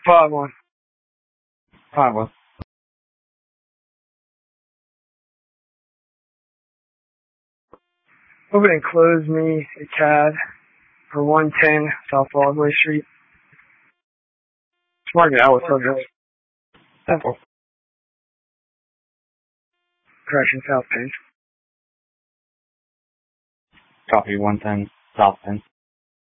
5-1. 5-1. Open and close me a CAD for 110 South Broadway Street. Smart out with subject. Simple. Correction, South Penn. Copy 110 South Penn.